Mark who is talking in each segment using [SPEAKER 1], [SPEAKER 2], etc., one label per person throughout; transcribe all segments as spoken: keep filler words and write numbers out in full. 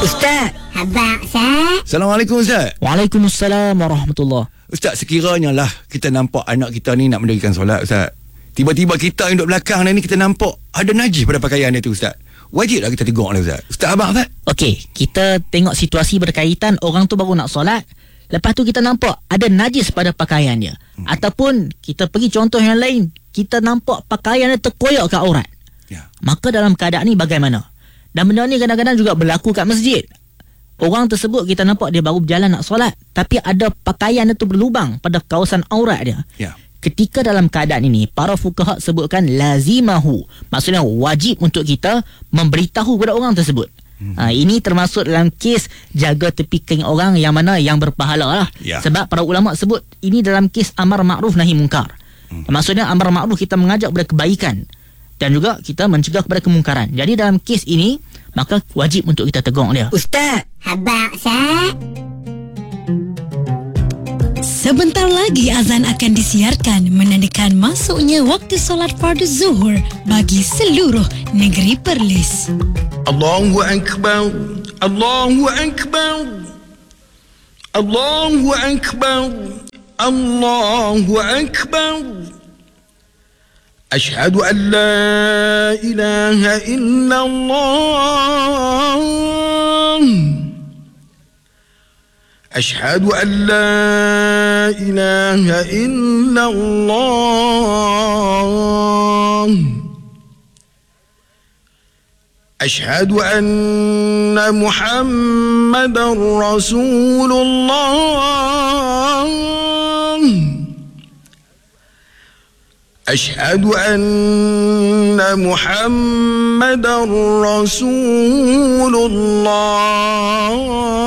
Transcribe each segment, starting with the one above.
[SPEAKER 1] Ustaz.
[SPEAKER 2] Abang Ustaz.
[SPEAKER 3] Assalamualaikum Ustaz.
[SPEAKER 1] Waalaikumsalam warahmatullahi.
[SPEAKER 3] Ustaz, sekiranya lah kita nampak anak kita ni nak mendirikan solat Ustaz, tiba-tiba kita yang duduk belakang ni kita nampak ada najis pada pakaian dia tu Ustaz, wajib lah kita tegur lah Ustaz. Ustaz abang Ustaz.
[SPEAKER 1] Okey, kita tengok situasi berkaitan orang tu baru nak solat, lepas tu kita nampak ada najis pada pakaiannya. Hmm. Ataupun kita pergi contoh yang lain, kita nampak pakaian dia terkoyak ke aurat.
[SPEAKER 3] Ya.
[SPEAKER 1] Maka dalam keadaan ni bagaimana? Dan benda ni kadang-kadang juga berlaku kat masjid. Orang tersebut kita nampak dia baru berjalan nak solat, tapi ada pakaian dia tu berlubang pada kawasan aurat dia.
[SPEAKER 3] Ya.
[SPEAKER 1] Ketika dalam keadaan ini, para fuqaha sebutkan lazimahu, maksudnya wajib untuk kita memberitahu kepada orang tersebut. Hmm. Ha, ini termasuk dalam kes jaga tepi kering orang yang mana yang berpahala lah.
[SPEAKER 3] Ya.
[SPEAKER 1] Sebab para ulama sebut ini dalam kes amar ma'ruf nahi mungkar. Hmm. Maksudnya amar ma'ruf kita mengajak kepada kebaikan dan juga kita mencegah kepada kemungkaran. Jadi dalam kes ini maka wajib untuk kita tegur dia.
[SPEAKER 2] Ustaz. Abang Ustaz.
[SPEAKER 4] Sebentar lagi azan akan disiarkan menandakan masuknya waktu solat fardu zuhur bagi seluruh negeri Perlis.
[SPEAKER 5] Allahu Akbar, Allahu Akbar, Allahu Akbar, Allahu Akbar. Ashhadu an la ilaha illallah. أشهد أن لا إله إلا الله. أشهد أن محمدا رسول الله. أشهد أن محمدا رسول الله.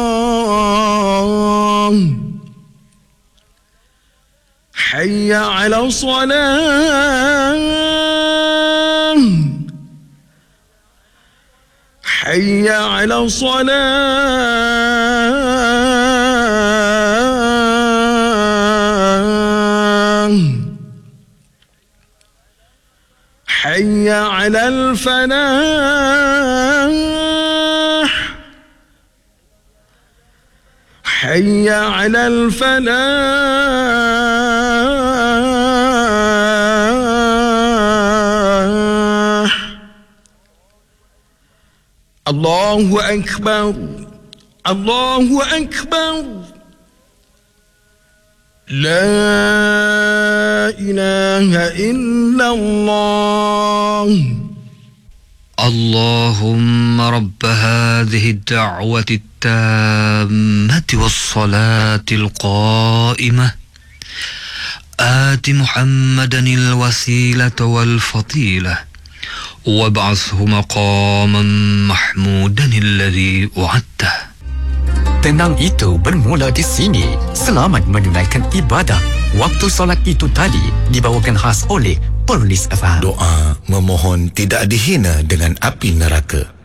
[SPEAKER 5] حي على الصلاة. حي على الصلاة. حي على الفلاح. حي على الفلاح. الله أكبر، الله أكبر. لا إله إلا الله.
[SPEAKER 6] اللهم رب هذه الدعوة التامة والصلاة القائمة آت محمدا الوسيلة والفضيلة وابعثه مقاما محمودا الذي وعدته.
[SPEAKER 7] Tenang itu bermula di sini. Selamat menunaikan ibadah. Waktu solat itu tadi dibawakan khas oleh Perlis F M.
[SPEAKER 8] Doa memohon tidak dihina dengan api neraka.